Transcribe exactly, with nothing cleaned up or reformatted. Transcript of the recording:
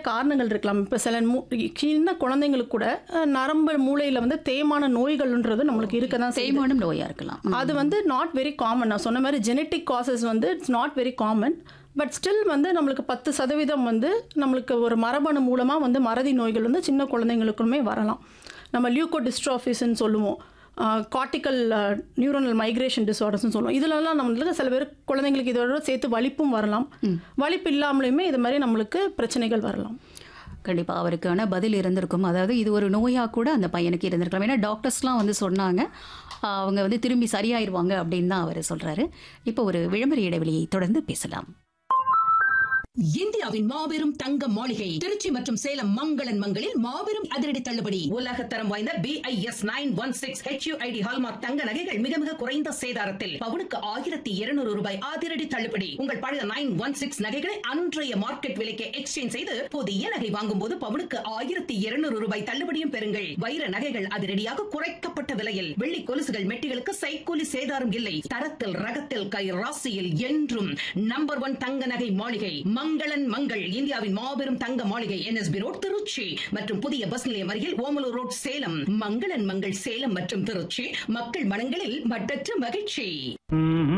காரணங்கள் இருக்கலாம். இப்போ சில மூ சின்ன குழந்தைங்களுக்கு கூட நரம்பு மூளையில் வந்து தேய்மான நோய்கள்ன்றது நம்மளுக்கு இருக்க தான் தேய்மானம் நோயாக இருக்கலாம். அது வந்து நாட் வெரி காமன். நான் சொன்ன மாதிரி ஜெனட்டிக் காசஸ் வந்து it's not very common. But still வந்து நம்மளுக்கு பத்து சதவீதம் வந்து நம்மளுக்கு ஒரு மரபணு மூலமாக வந்து மறதி நோய்கள் வந்து சின்ன குழந்தைங்களுக்குமே வரலாம். நம்ம லியூகோடிஸ்ட்ராஃபிஸ்ன்னு சொல்லுவோம், கார்டிக்கல் நியூரோனல் மைக்ரேஷன் டிஸார்டர்ஸ்னு சொல்லுவோம். இதுலலாம் நம்மளுக்கு சில பேர் குழந்தைங்களுக்கு இதோட சேர்த்து வலிப்பும் வரலாம். வலிப்பு இல்லாமலேயுமே இது மாதிரி நம்மளுக்கு பிரச்சனைகள் வரலாம். கண்டிப்பாக அவருக்கான பதில் இருந்திருக்கும். அதாவது இது ஒரு நோயாக கூட அந்த பையனுக்கு இருந்திருக்கலாம். ஏன்னா டாக்டர்ஸ்லாம் வந்து சொன்னாங்க அவங்க வந்து திரும்பி சரியாயிருவாங்க அப்படின்னு தான் அவர் சொல்கிறாரு. இப்போ ஒரு விளம்பர இடைவெளியை தொடர்ந்து பேசலாம். இந்தியாவின் மாபெரும் தங்க மாளிகை திருச்சி மற்றும் சேலம் மங்களன் மங்களில் மாபெரும் அதிரடி தள்ளுபடி. உலகத்தரம் வாய்ந்த B I S nine one six H you I D hallmark தங்க நகைகள் மிக மிக குறைந்த சேதாரத்தில் பவுனுக்கு ஆயிரத்தி இருநூறு ரூபாய் அதிரடி தள்ளுபடி. உங்கள் பழைய நைன் ஒன் சிக்ஸ் நகைகளை அன்றைய மார்க்கெட் விலைக்கு எக்ஸ்சேஞ்ச் செய்து புதிய நகை வாங்கும் போது பவுனுக்கு ஆயிரத்தி இருநூறு ரூபாய் தள்ளுபடியும் பெறுங்கள். வைர நகைகள் அதிரடியாக குறைக்கப்பட்ட விலையில், வெள்ளி கொலுசுகள் மெட்டிகளுக்கு சைக்கூலி சேதாரம் இல்லை. தரத்தில் ரகத்தில் கை ராசியில் என்றும் நம்பர் ஒன் தங்க நகை மாளிகை மங்களன் மங்கள். இந்தியாவின் மாபெரும் தங்க மாளிகை N S B road Trichy மற்றும் புதிய பஸ் நிலையம் அருகில் ஓமலூர் ரோட் சேலம். மங்களன் மங்கள் சேலம் மற்றும் திருச்சி மக்கள் மனங்களில் மட்டற்ற மகிழ்ச்சி.